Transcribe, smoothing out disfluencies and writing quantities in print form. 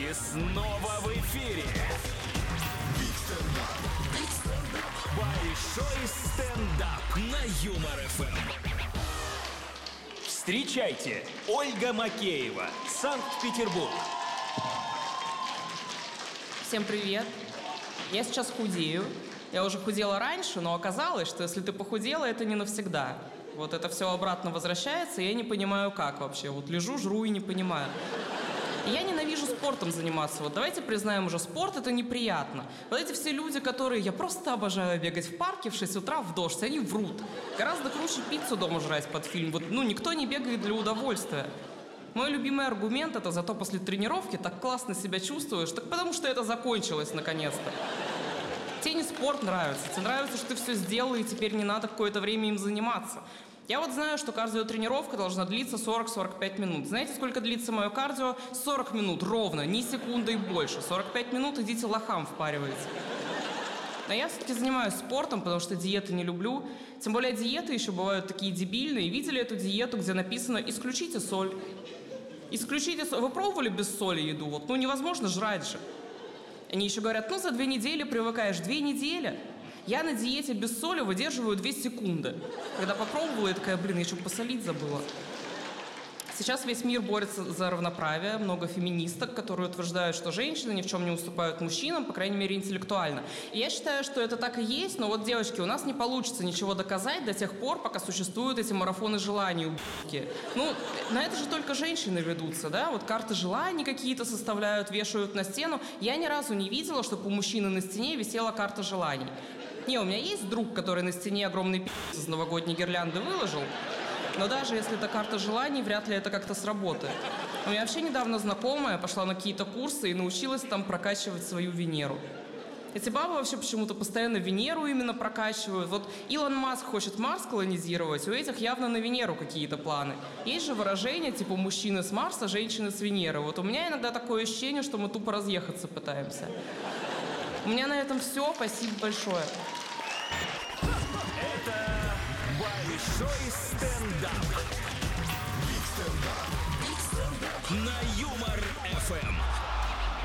И снова в эфире большой стендап на Юмор ФМ. Встречайте, Ольга Макеева, Санкт-Петербург. Всем привет. Я сейчас худею. Я уже худела раньше, но оказалось, что если ты похудела, это не навсегда. Вот это все обратно возвращается, и я не понимаю, как вообще. Вот лежу, жру и не понимаю. И я ненавижу спортом заниматься. Вот давайте признаем уже, спорт — это неприятно. Вот эти все люди, которые... Я просто обожаю бегать в парке в 6 утра в дождь, они врут. Гораздо круче пиццу дома жрать под фильм. Вот, никто не бегает для удовольствия. Мой любимый аргумент — это зато после тренировки так классно себя чувствуешь, так потому что это закончилось наконец-то. Тебе не спорт нравится, тебе нравится, что ты все сделал, и теперь не надо какое-то время им заниматься. Я вот знаю, что кардиотренировка должна длиться 40-45 минут. Знаете, сколько длится мое кардио? 40 минут ровно, ни секунды и больше. 45 минут идите лохам впаривайте. Но я все-таки занимаюсь спортом, потому что диеты не люблю. Тем более диеты еще бывают такие дебильные. Видели эту диету, где написано «исключите соль». Исключите соль. Вы пробовали без соли еду? Вот, невозможно жрать же. Они еще говорят, за 2 недели привыкаешь. 2 недели? Я на диете без соли выдерживаю 2 секунды. Когда попробовала, я такая, я еще посолить забыла. Сейчас весь мир борется за равноправие. Много феминисток, которые утверждают, что женщины ни в чем не уступают мужчинам, по крайней мере, интеллектуально. И я считаю, что это так и есть, но вот, девочки, у нас не получится ничего доказать до тех пор, пока существуют эти марафоны желаний ублюдки. На это же только женщины ведутся, да? Вот карты желаний какие-то составляют, вешают на стену. Я ни разу не видела, чтобы у мужчины на стене висела карта желаний. У меня есть друг, который на стене огромный пи*** из новогодней гирлянды выложил. Но даже если это карта желаний, вряд ли это как-то сработает. У меня вообще недавно знакомая пошла на какие-то курсы и научилась там прокачивать свою Венеру. Эти бабы вообще почему-то постоянно Венеру именно прокачивают. Вот Илон Маск хочет Марс колонизировать, у этих явно на Венеру какие-то планы. Есть же выражение типа мужчины с Марса, женщины с Венеры. Вот у меня иногда такое ощущение, что мы тупо разъехаться пытаемся. У меня на этом все. Спасибо большое. Это большой стендап. На Юмор ФМ.